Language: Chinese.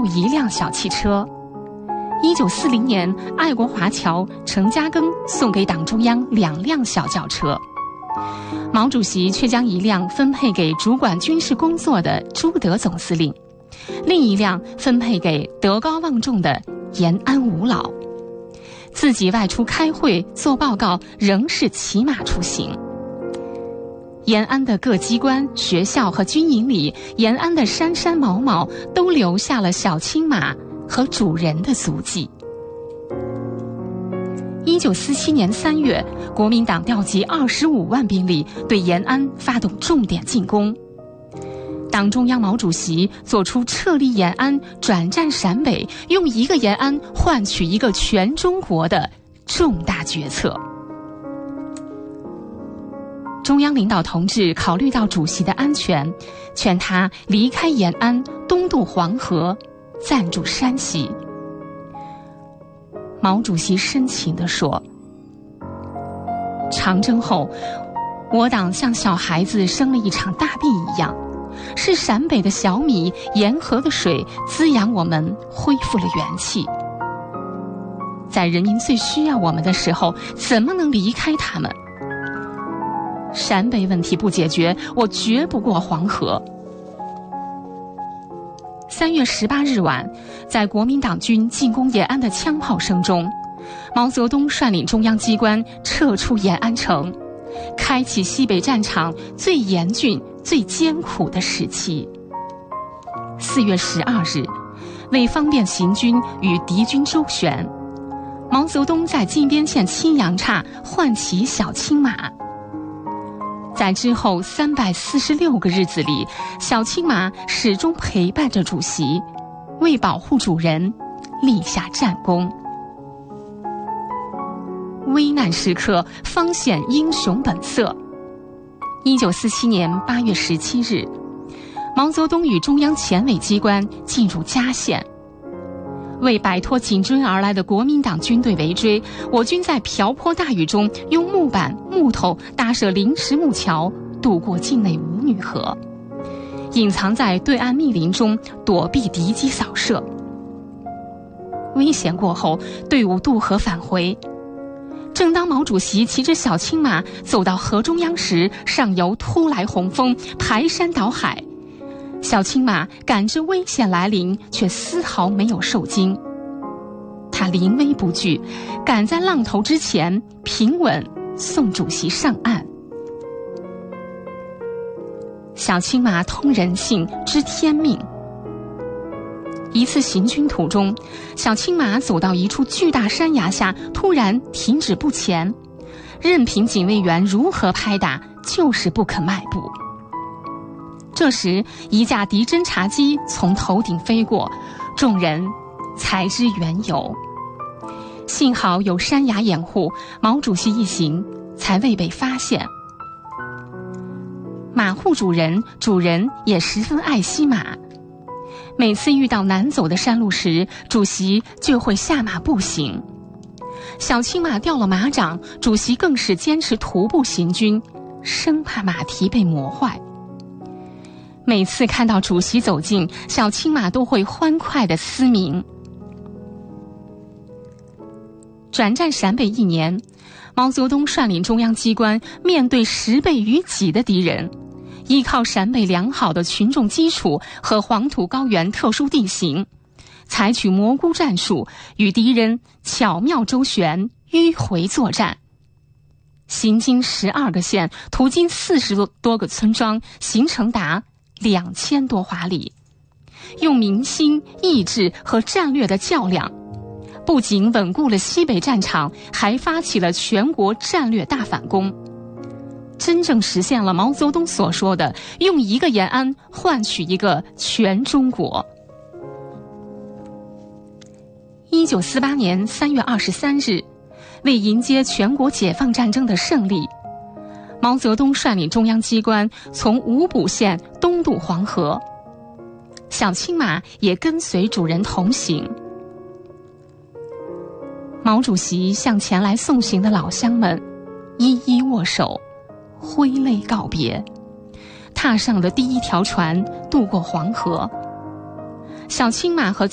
有1辆小汽车。1940年，爱国华侨程家庚送给党中央2辆小轿车，毛主席却将1辆分配给主管军事工作的朱德总司令，另1辆分配给德高望重的延安五老，自己外出开会做报告仍是骑马出行。延安的各机关、学校和军营里，延安的山山毛毛都留下了小青马和主人的足迹。1947年3月，国民党调集25万兵力对延安发动重点进攻。党中央毛主席做出撤离延安、转战陕北，用一个延安换取一个全中国的重大决策。中央领导同志考虑到主席的安全，劝他离开延安，东渡黄河，暂驻山西。毛主席深情地说：长征后，我党像小孩子生了一场大病一样，是陕北的小米、沿河的水滋养我们，恢复了元气。在人民最需要我们的时候，怎么能离开他们？陕北问题不解决，我绝不过黄河。3月18日晚，在国民党军进攻延安的枪炮声中，毛泽东率领中央机关撤出延安城，开启西北战场最严峻、最艰苦的时期。4月12日，为方便行军与敌军周旋，毛泽东在金边县青阳岔换骑小青马。在之后346个日子里，小青马始终陪伴着主席，为保护主人立下战功。危难时刻方显英雄本色。1947年8月17日，毛泽东与中央前委机关进入嘉县。为摆脱紧追而来的国民党军队围追，我军在瓢泼大雨中用木板、木头搭设临时木桥，渡过境内五女河，隐藏在对岸密林中躲避敌机扫射。危险过后，队伍渡河返回。正当毛主席骑着小青马走到河中央时，上游突来洪峰，排山倒海。小青马感知危险来临，却丝毫没有受惊。他临危不惧，赶在浪头之前平稳送主席上岸。小青马通人性，知天命。一次行军途中，小青马走到一处巨大山崖下，突然停止不前，任凭警卫员如何拍打，就是不肯迈步。这时，一架敌侦察机从头顶飞过，众人才知缘由。幸好有山崖掩护，毛主席一行才未被发现。马护主人也十分爱惜马。每次遇到难走的山路时，主席就会下马步行。小青马掉了马掌，主席更是坚持徒步行军，生怕马蹄被磨坏。每次看到主席走近，小青马都会欢快地嘶鸣。转战陕北1年，毛泽东率领中央机关面对10倍于己的敌人，依靠陕北良好的群众基础和黄土高原特殊地形，采取蘑菇战术，与敌人巧妙周旋，迂回作战。行经12个县，途经40多个村庄，行程达2000多华里，用民心、意志和战略的较量，不仅稳固了西北战场，还发起了全国战略大反攻，真正实现了毛泽东所说的用一个延安换取一个全中国。1948年3月23日，为迎接全国解放战争的胜利，毛泽东率领中央机关从五堡县东渡黄河，小青马也跟随主人同行。毛主席向前来送行的老乡们一一握手，挥泪告别，踏上了第一条船，渡过黄河。小青马和